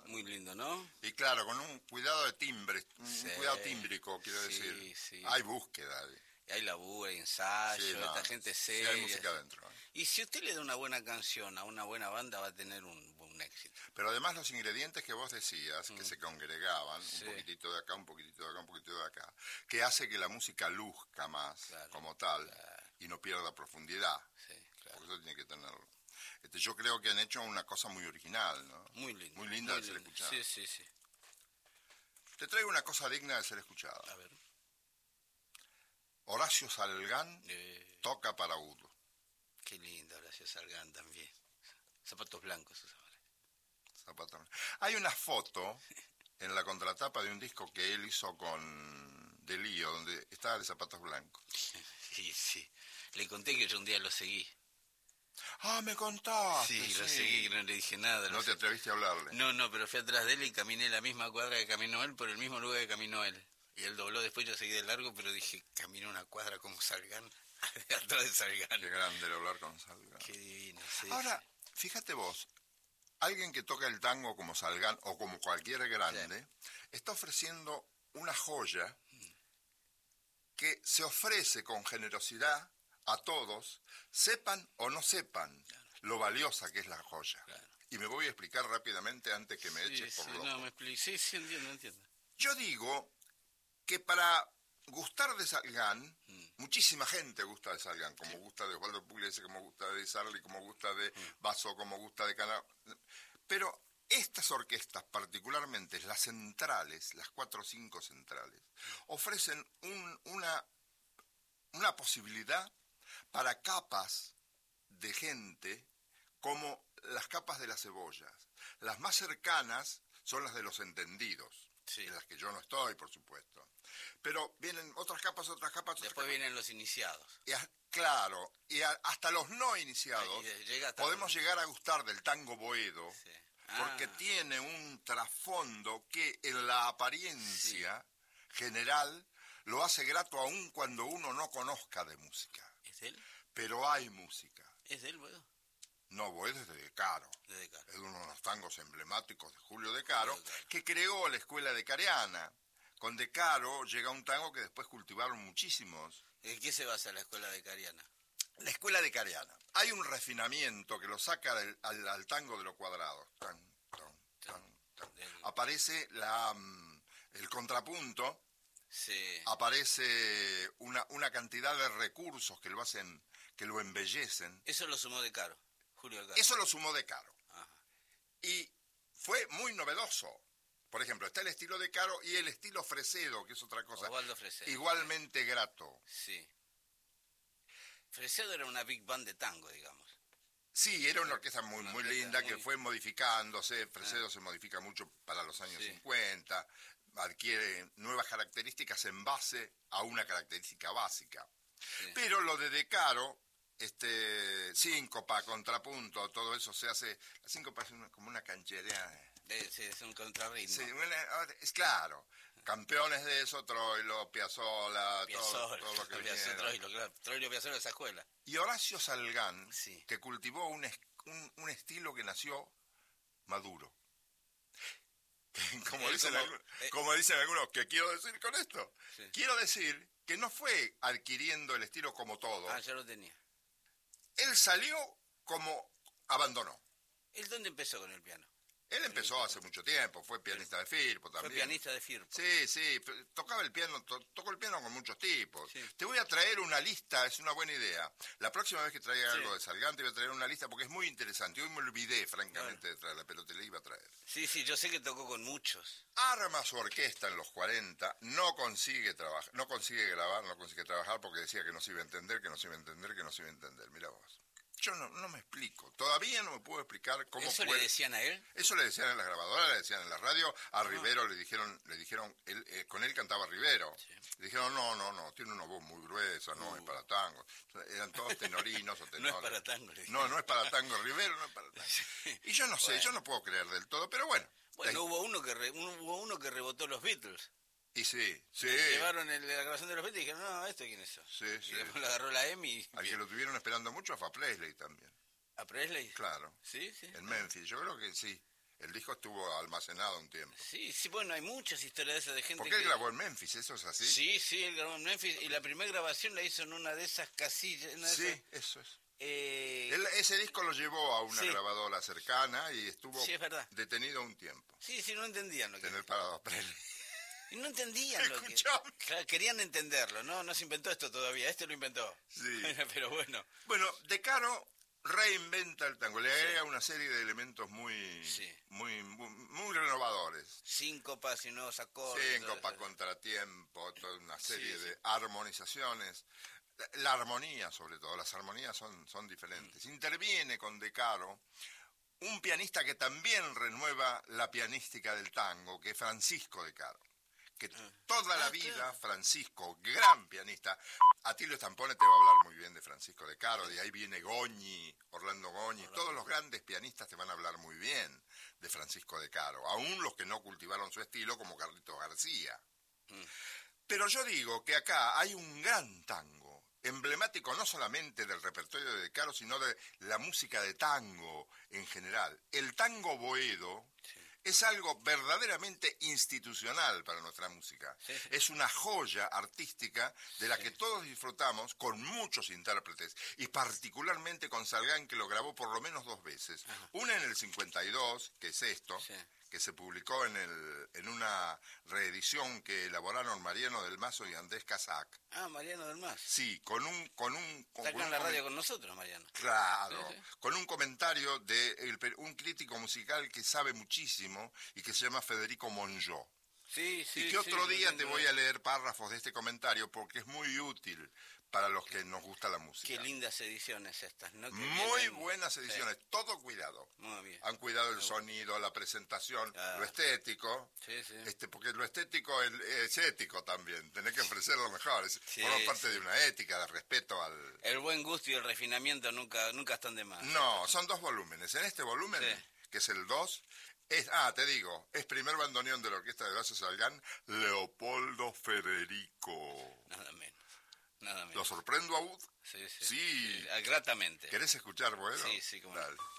Muy lindo, ¿no? Y claro, con un cuidado de timbre, Sí, un cuidado tímbrico, quiero decir. Sí. Hay búsqueda. Y hay laburo, hay ensayo, Sí, no, esta gente sí seria. hay música adentro. Y si usted le da una buena canción a una buena banda, va a tener un éxito. Pero además los ingredientes que vos decías, que se congregaban, Sí. un poquitito de acá, un poquitito de acá, un poquitito de acá, que hace que la música luzca más Claro, como tal claro. y no pierda profundidad. Sí, claro. Porque eso tiene que tenerlo. Yo creo que han hecho una cosa muy original, ¿no? Muy lindo. Muy linda de ser escuchada. Sí. Te traigo una cosa digna de ser escuchada. A ver. Horacio Salgán toca para Udo. Qué lindo, Horacio Salgán también. Zapatos blancos usaba. Hay una foto en la contratapa de un disco que él hizo con De Lío, donde estaba de zapatos blancos. Sí. Le conté que yo un día lo seguí. Ah, me contaste. Sí, lo seguí, que no le dije nada. ¿No te atreviste a hablarle? No, pero fui atrás de él y caminé la misma cuadra que caminó él por el mismo lugar que caminó él. Y él dobló, después yo seguí de largo, pero dije, caminé una cuadra como Salgán, atrás de Salgán. Qué grande el hablar con Salgán. Qué divino, sí. Ahora, fíjate vos, alguien que toca el tango como Salgán o como cualquier grande, está ofreciendo una joya que se ofrece con generosidad a todos, sepan o no sepan lo valiosa que es la joya. Claro. Y me voy a explicar rápidamente antes que me eches por loco. No, me explico. Sí, entiendo. Yo digo que para gustar de Salgán, muchísima gente gusta de Salgán, como gusta de Osvaldo Pugliese, como gusta de Sarli, como gusta de Basso, como gusta de Cana. Pero estas orquestas, particularmente las centrales, las 4 o 5 centrales, ofrecen una posibilidad para capas de gente como las capas de las cebollas. Las más cercanas son las de los entendidos, en las que yo no estoy, por supuesto. Pero vienen otras capas. Después vienen los iniciados. Claro, y hasta los no iniciados podemos llegar a gustar del tango boedo, porque tiene un trasfondo que en la apariencia general lo hace grato aún cuando uno no conozca de música. ¿Es de él? Pero hay música. ¿Es de él, Boedo? No, Boedo es de De Caro. De Caro. Es uno de los tangos emblemáticos de Julio De Caro, que creó la escuela de Careana. Con De Caro llega un tango que después cultivaron muchísimos. ¿En qué se basa la escuela de Cariana? La escuela de Careana. Hay un refinamiento que lo saca al tango de los cuadrados. Aparece el contrapunto. Sí. Aparece una cantidad de recursos que lo hacen, que lo embellecen. Eso lo sumó De Caro, Julio De Caro. Eso lo sumó De Caro. Ajá. Y fue muy novedoso. Por ejemplo, está el estilo De Caro y el estilo Fresedo, que es otra cosa. Osvaldo Fresedo. Igualmente grato. Sí. Fresedo era una big band de tango, digamos. Sí, era una orquesta muy linda que fue modificándose. Fresedo se modifica mucho para los años 50. Adquiere nuevas características en base a una característica básica. Sí. Pero lo de De Caro, síncopa, contrapunto, todo eso se hace. La síncopa es como una cancherea. Sí, es un contrarritmo. Sí, es claro. Campeones de eso, Troilo, Piazzolla, todo lo que vinieron. Troilo, Piazzolla de esa escuela. Y Horacio Salgán, que cultivó un estilo que nació maduro. Como dicen algunos, ¿qué quiero decir con esto? Sí. Quiero decir que no fue adquiriendo el estilo como todo. Ya lo tenía. Él salió como abandonó. ¿Él dónde empezó con el piano? Él empezó hace mucho tiempo, fue pianista de Firpo también. Fue pianista de Firpo. Sí, tocaba el piano, tocó el piano con muchos tipos. Sí. Te voy a traer una lista, es una buena idea. La próxima vez que traiga algo de Salgán te voy a traer una lista porque es muy interesante. Hoy me olvidé, francamente, de traerla, pero te la iba a traer. Sí, yo sé que tocó con muchos. Arma su orquesta en los 40, no consigue trabajar, no consigue grabar, no consigue trabajar porque decía que no se iba a entender, que no se iba a entender, que no se iba a entender. Mira vos. Yo no me explico, todavía no me puedo explicar cómo ¿Eso le decían a él? Eso le decían en las grabadoras, le decían en la radio, a Rivero le dijeron con él cantaba Rivero. Sí. Le dijeron, no, tiene una voz muy gruesa, no es para tango. Eran todos tenorinos o tenores. No es para tango. No es para tango, Rivero no es para tango. Sí. Y yo no sé, yo no puedo creer del todo, pero bueno. Bueno, hubo uno que rebotó los Beatles. Y sí. Llevaron la grabación de los Beatles y dijeron, no, ¿esto quién es eso? Sí. Y después lo agarró la EMI. Al que lo tuvieron esperando mucho fue a Presley también. ¿A Presley? Claro. Sí. En Memphis, yo creo que sí. El disco estuvo almacenado un tiempo. Sí, sí, bueno, hay muchas historias de esas de gente Porque él grabó en Memphis, ¿eso es así? Sí, sí, él grabó en Memphis y la primera grabación la hizo en una de esas casillas. Sí, eso es. Ese disco lo llevó a una grabadora cercana y estuvo detenido un tiempo. Sí, sí, no entendían lo que... Tener parado a Presley. Y no entendían lo que... Claro, querían entenderlo, ¿no? No se inventó esto todavía, este lo inventó. Sí. Pero bueno. Bueno, De Caro reinventa el tango, le agrega una serie de elementos muy renovadores. Síncopas y nuevos acordes. Síncopa, contratiempo, toda una serie de armonizaciones. La armonía, sobre todo, las armonías son diferentes. Interviene con De Caro un pianista que también renueva la pianística del tango, que es Francisco De Caro. Que toda la vida, Francisco, gran pianista, Atilio Stampone te va a hablar muy bien de Francisco De Caro, de ahí viene Goñi, Orlando Goñi, todos los grandes pianistas te van a hablar muy bien de Francisco De Caro, aún los que no cultivaron su estilo como Carlitos García. Pero yo digo que acá hay un gran tango, emblemático no solamente del repertorio de De Caro, sino de la música de tango en general. El tango boedo es algo verdaderamente institucional para nuestra música. Es una joya artística de la que todos disfrutamos con muchos intérpretes y particularmente con Salgán, que lo grabó por lo menos 2 veces. Una en el 52, que es esto, que se publicó en una reedición que elaboraron Mariano del Mazo y Andrés Casac. Ah, Mariano del Mazo. Sí, Está acá en la radio con nosotros, Mariano. Claro, con un comentario de un crítico musical que sabe muchísimo y que se llama Federico Monjó. Sí, y que otro día te voy a leer párrafos de este comentario porque es muy útil para los que nos gusta la música. Qué lindas ediciones estas, ¿no? Muy buenas ediciones, todo cuidado. Muy bien. Han cuidado el sonido, la presentación, lo estético, porque lo estético es ético también, tenés que ofrecer lo mejor, forma parte de una ética, de respeto al... El buen gusto y el refinamiento nunca están de más. No, son 2 volúmenes, en este volumen, que es el 2, te digo, es primer bandoneón de la Orquesta de Horacio Salgán, Leopoldo Federico. Nada menos. Nada menos. ¿Lo sorprendo aún? Sí. Gratamente. ¿Querés escuchar, bueno? Sí, como... Dale.